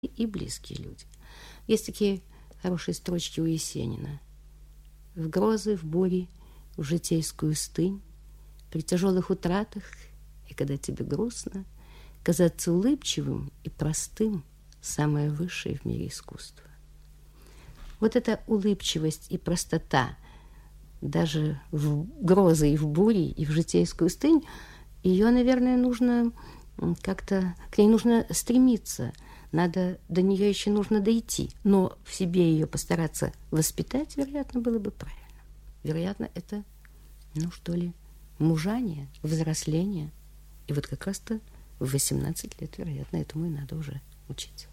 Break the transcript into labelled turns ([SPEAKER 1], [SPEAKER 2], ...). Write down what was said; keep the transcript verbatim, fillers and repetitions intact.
[SPEAKER 1] и близкие люди. Есть такие хорошие строчки у Есенина. В грозы, в бури, в житейскую стынь, при тяжелых утратах, и когда тебе грустно, казаться улыбчивым и простым – самое высшее в мире искусство. Вот эта улыбчивость и простота, даже в грозы и в бури, и в житейскую стынь, ее, наверное, нужно как-то, к ней нужно стремиться, надо, до нее еще нужно дойти, но в себе ее постараться воспитать, вероятно, было бы правильно. Вероятно, это, ну что ли, мужание, взросление. И вот как раз-то в восемнадцать лет, вероятно, этому и надо уже учиться.